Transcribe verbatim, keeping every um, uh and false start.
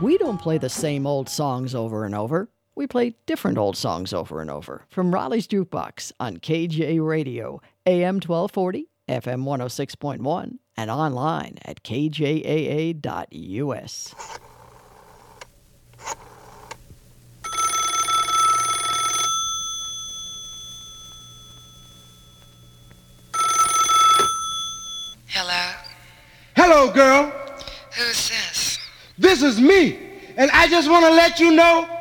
We don't play the same old songs over and over. We play different old songs over and over. From Raleigh's Jukebox on K J Radio, A M twelve forty, F M one oh six point one, and online at k j a a dot u s. Hello? Hello, girl. Who's this? This is me, and I just want to let you know